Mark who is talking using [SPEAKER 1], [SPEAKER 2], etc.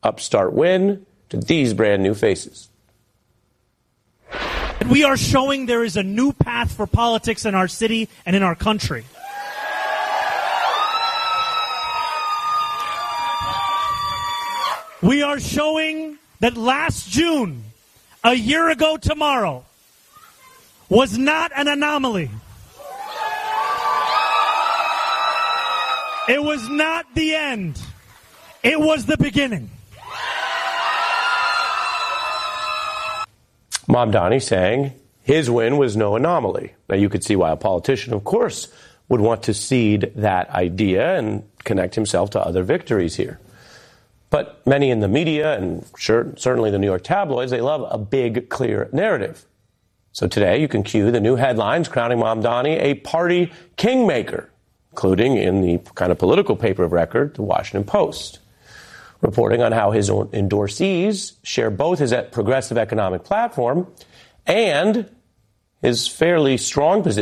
[SPEAKER 1] upstart win to these brand new faces.
[SPEAKER 2] We are showing there is a new path for politics in our city and in our country. We are showing that last June, a year ago tomorrow, was not an anomaly. It was not the end. It was the beginning.
[SPEAKER 1] Mamdani saying his win was no anomaly. Now, you could see why a politician, of course, would want to cede that idea and connect himself to other victories here. But many in the media, and certainly the New York tabloids, they love a big, clear narrative. So today you can cue the new headlines crowning Mamdani a party kingmaker, including in the kind of political paper of record, the Washington Post, reporting on how his endorsees share both his progressive economic platform and his fairly strong position